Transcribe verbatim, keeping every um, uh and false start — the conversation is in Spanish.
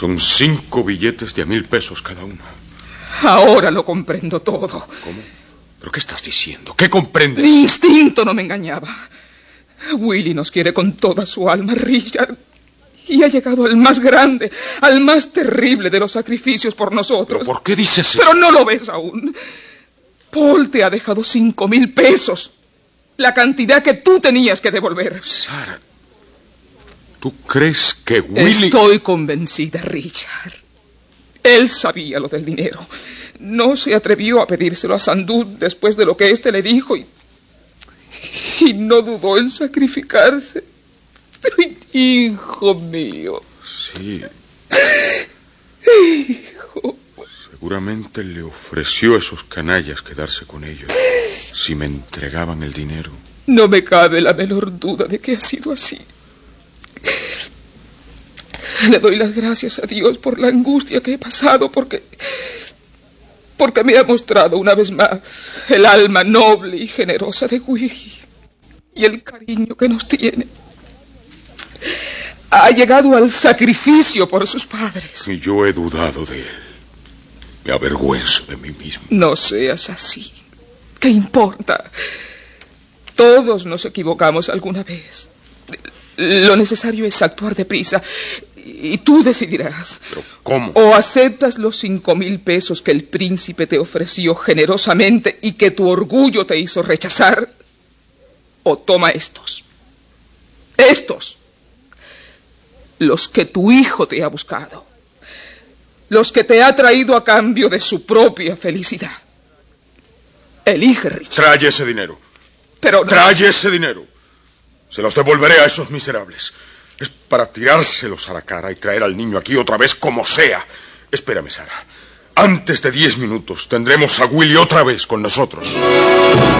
Son cinco billetes de a mil pesos cada uno. Ahora lo comprendo todo. ¿Cómo? ¿Pero qué estás diciendo? ¿Qué comprendes? Mi instinto no me engañaba. Willy nos quiere con toda su alma, Richard. Y ha llegado al más grande, al más terrible de los sacrificios por nosotros. ¿Pero por qué dices eso? Pero no lo ves aún. Paul te ha dejado cinco mil pesos. La cantidad que tú tenías que devolver. Sara, ¿tú crees que Willy...? Estoy convencida, Richard. Él sabía lo del dinero. No se atrevió a pedírselo a Sandú después de lo que éste le dijo y... y no dudó en sacrificarse. Hijo mío. Sí. Hijo. Seguramente le ofreció a esos canallas quedarse con ellos si me entregaban el dinero. No me cabe la menor duda de que ha sido así. Le doy las gracias a Dios por la angustia que he pasado, porque... porque me ha mostrado una vez más el alma noble y generosa de Willy y el cariño que nos tiene. Ha llegado al sacrificio por sus padres. Y yo he dudado de él. Me avergüenzo de mí mismo. No seas así. ¿Qué importa? Todos nos equivocamos alguna vez. Lo necesario es actuar deprisa. Y tú decidirás. ¿Pero cómo? O aceptas los cinco mil pesos que el príncipe te ofreció generosamente y que tu orgullo te hizo rechazar, o toma estos. Estos. Los que tu hijo te ha buscado. Los que te ha traído a cambio de su propia felicidad. Elige, Richard. Trae ese dinero. Pero no... Trae ese dinero. Se los devolveré a esos miserables. Es para tirárselos a la cara y traer al niño aquí otra vez como sea. Espérame, Sara. Antes de diez minutos tendremos a Willy otra vez con nosotros.